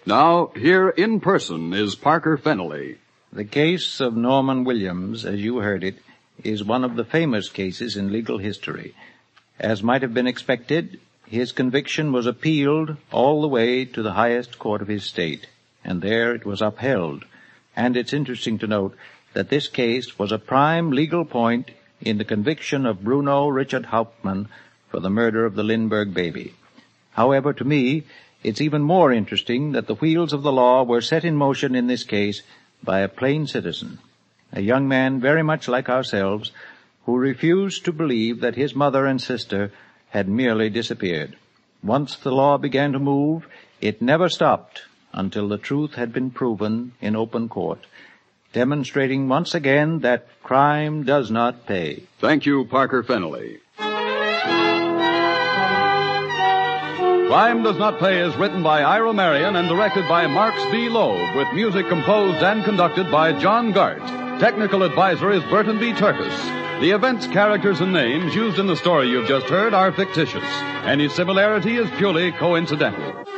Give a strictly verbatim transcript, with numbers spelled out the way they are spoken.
Now, here in person is Parker Fennelly. The case of Norman Williams, as you heard it, is one of the famous cases in legal history. As might have been expected, his conviction was appealed all the way to the highest court of his state, and there it was upheld. And it's interesting to note that this case was a prime legal point in the conviction of Bruno Richard Hauptmann for the murder of the Lindbergh baby. However, to me, it's even more interesting that the wheels of the law were set in motion in this case by a plain citizen, a young man very much like ourselves, who refused to believe that his mother and sister had merely disappeared. Once the law began to move, it never stopped until the truth had been proven in open court, demonstrating once again that crime does not pay. Thank you, Parker Fennelly. Crime Does Not Pay is written by Ira Marion and directed by Marks V. Loeb, with music composed and conducted by John Gart. Technical advisor is Burton B. Turkis. The events, characters, and names used in the story you've just heard are fictitious. Any similarity is purely coincidental.